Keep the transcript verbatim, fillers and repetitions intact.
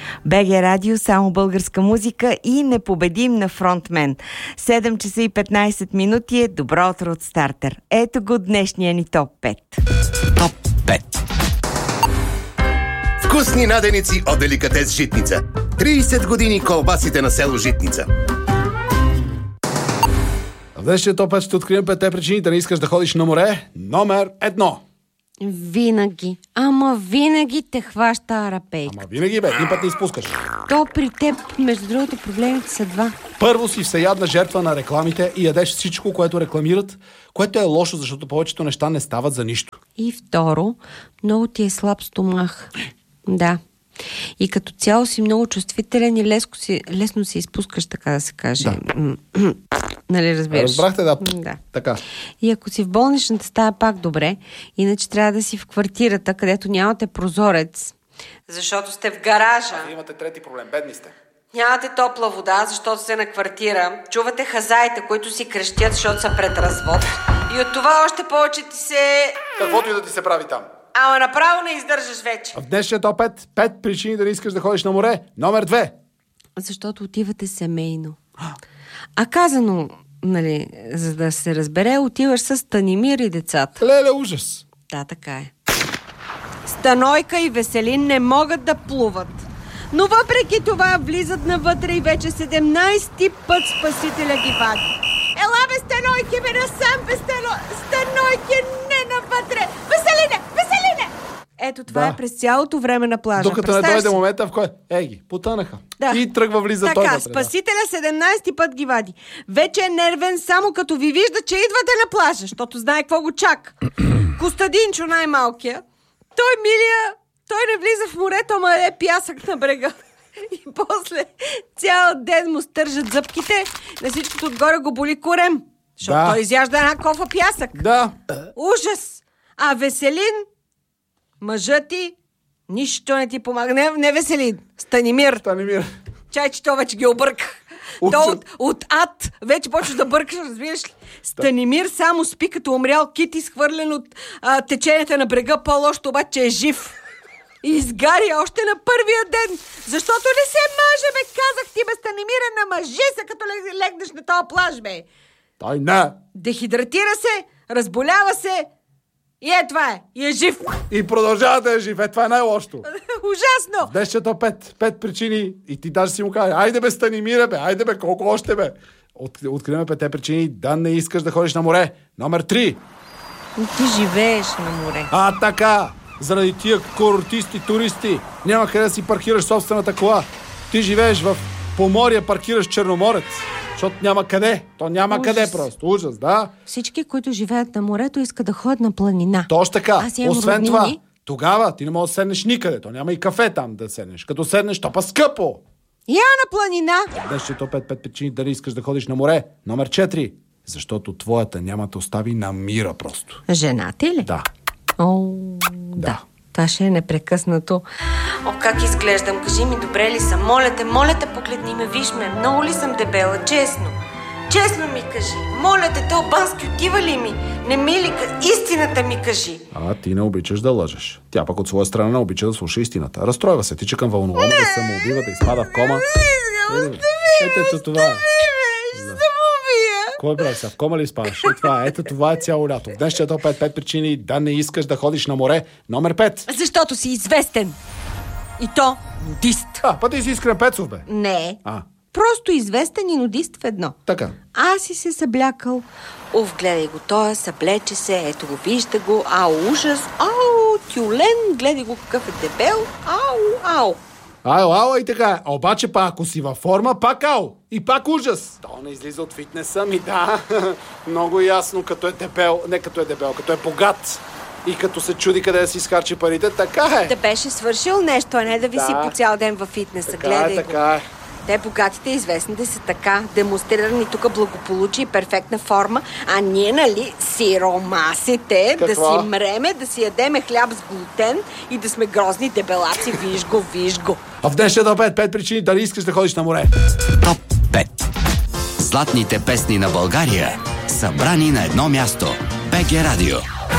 БГ Радио, само българска музика и непобедим на фронтмен. седем часа и петнайсет минути е добро утро от Стартер. Ето го днешния ни топ пет. Топ пет. Вкусни наденици от деликатес Житница. трийсет години колбасите на село Житница. В днешния топ пет ще открием петте причини да не искаш да ходиш на море. Номер едно. Винаги, ама винаги те хваща арапейка. Ама винаги, бе, един път не изпускаш. То при теб, между другото, проблемите са два. Първо си всеядна жертва на рекламите и ядеш всичко, което рекламират, което е лошо, защото повечето неща не стават за нищо. И второ, много ти е слаб стомах. Да. И като цяло си много чувствителен и лесно си, лесно си изпускаш, така да се каже. Да. Нали разбираш? Разбрахте, да. Да. Така. И ако си в болничната стая, пак добре, иначе трябва да си в квартирата, където нямате прозорец, защото сте в гаража. Вие имате трети проблем, бедни сте. Нямате топла вода, защото сте на квартира. Чувате хазаите, които си крещят, защото са пред развод. И от това още повече ти се... Каквото и да ти се прави там. Ама направо не издържаш вече. В днешния топ пет, пет причини да не искаш да ходиш на море. Номер две. Защото отивате семейно. А казано, нали, за да се разбере, отиваш с Станимир и децата. Леле, ужас. Да, така е. Станойка и Веселин не могат да плуват. Но въпреки това влизат навътре и вече седемнайсети път Спасителя ги вади. Ела бе, Станойки, бе, насам бе, Стано... Станойки, не навътре! Веселине, Веселине! Ето това да. е през цялото време на плажа. Докато не дойде момента, в който... Ей ги, потънаха. Да. И тръгва влиза така, той Така, вътре. Спасителя седемнайсети път ги вади. Вече е нервен само като ви вижда, че идвате на плажа, защото знае какво го чака. Костадинчо, най-малкия, той милия, той не влиза в морето, ама е пясък на брега. И после цял ден му стържат зъбките, на всичкото отгоре го боли корем, защото Да. той изяжда една кофа пясък. Да. Ужас! А Веселин, мъжът ти, нищо не ти помага. Не, не Веселин, Станимир. Станимир. Чай, че то вече ги обърка. Уча. То от, от ад вече почваш да бъркаш, разбираш ли? Станимир само спи като умрял кит, изхвърлен от а, теченията на брега, по-лошо обаче е жив. И изгаря още на първия ден. Защото не се маже, бе, казах ти, бе, Станимира, намажи се, като легнеш на този плаж, бе. Той не. Дехидратира се, разболява се и е това е. И е жив. И продължава да е жив. Е, това е най-лошото. Ужасно. Днешното пет. Пет причини. И ти даже си му кажа, айде бе, Станимира, бе, айде бе, колко още, бе. От, откриваме петте причини да не искаш да ходиш на море. Номер три. Ти живееш на море. А, така. Заради тия курортисти, туристи, няма къде да си паркираш собствената кола. Ти живееш в Поморие, паркираш Черноморец. Защото няма къде. То няма Ужас. къде просто. Ужас, да. Всички, които живеят на морето, искат да ходят на планина. Точно така. Аз имам Освен роднини. това, тогава ти не можеш да седнеш никъде. То няма и кафе там да седнеш. Като седнеш, то па скъпо. Я на планина! Днешното пет пет причини да не искаш да ходиш на море. Номер четири. Защото твоята няма да остави на мира просто. Жена ти ли? Да. О, да. Това ще е непрекъснато. О, как изглеждам? Кажи ми, добре ли съм? Моля те, моля те, погледни ме, виж ме. Много ли съм дебела? Честно. Честно ми кажи. Моля те, то бански отива ли ми? Не ми ли? Истината ми кажи. А ти не обичаш да лъжеш. Тя пък от своя страна не обича да слуша истината. Разстройва се, тича към вълнолом да се самоубива, да изпада в кома. Ето това. Кой брат сега? В кома ли спаш? И това, ето това е цяло лято. В днешния топ пет, пет причини да не искаш да ходиш на море. Номер пет. Защото си известен. И то нудист. А, пъти си Искрен Пецов, бе. Не. А, Просто известен и нудист в едно. така. Аз си се съблякал. Уф, гледай го, той съблече се, ето го, вижда го. Ау, ужас. Ау, тюлен, гледай го какъв е дебел. Ау, ау. Ау, ау, и така. А обаче па, ако си във форма, пак ау. И пак ужас. То не излиза от фитнеса ми, да. Много ясно, като е дебел. Не като е дебел, като е богат. И като се чуди къде да си изхарчи парите, така е. Да беше свършил нещо, а не да виси Да. по цял ден във фитнеса. Така Гледай е, го. така е. Те, богатите и известните са така, демонстрирани тук благополучие и перфектна форма, а ние, нали, сиромасите, да Какво? си мреме, да си ядеме хляб с глутен и да сме грозни дебелаци. Виж го, виж го. А в днешния топ пет, пет причини да не искаш да ходиш на море. Топ пет. Златните песни на България, събрани на едно място. БГ Радио.